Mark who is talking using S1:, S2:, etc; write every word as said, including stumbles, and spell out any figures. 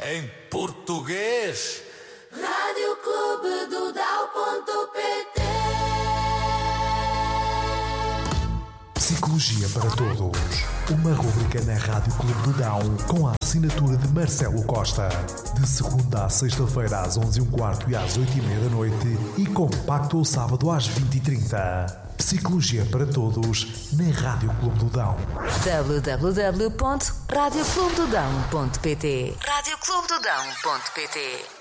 S1: em português.
S2: Rádio Clube do Dão ponto pt.
S3: Psicologia para Todos. Uma rubrica na Rádio Clube do Dão com a assinatura de Marcelo Costa. De segunda à sexta-feira às onze e um quarto e às oito e meia da noite e compacto ao sábado às vinte e trinta. Psicologia para Todos na Rádio Clube do Dão.
S4: w w w ponto rádio clube do dão ponto pt. rádio clube do dão ponto pt